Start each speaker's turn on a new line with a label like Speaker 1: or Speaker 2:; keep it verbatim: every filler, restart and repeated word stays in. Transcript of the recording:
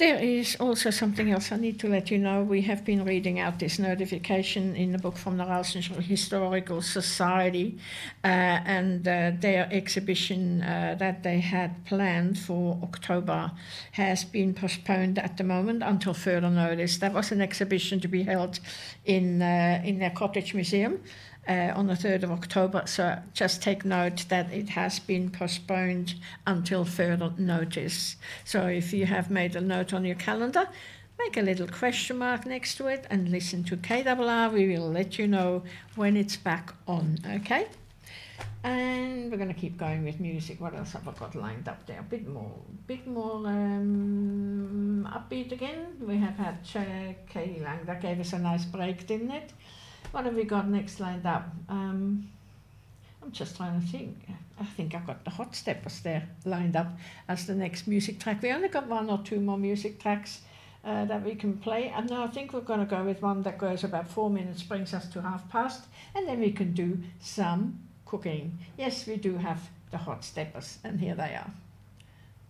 Speaker 1: There is also something else I need to let you know. We have been reading out this notification in the book from the Russian Historical Society, uh, and uh, their exhibition uh, that they had planned for October has been postponed at the moment until further notice. That was an exhibition to be held in uh, in their cottage museum Uh, on the third of October, so just take note that it has been postponed until further notice. So if you have made a note on your calendar, make a little question mark next to it and listen to K R R. We will let you know when it's back on, okay? And we're going to keep going with music. What else have I got lined up there? A bit more, bit more um, upbeat again. We have had uh, Katie Lang. That gave us a nice break, didn't it? What have we got next lined up? Um, I'm just trying to think. I think I've got the Hot Steppers there lined up as the next music track. We only got one or two more music tracks uh, that we can play. And now I think we're going to go with one that goes about four minutes, brings us to half past, and then we can do some cooking. Yes, we do have the Hot Steppers, and here they are.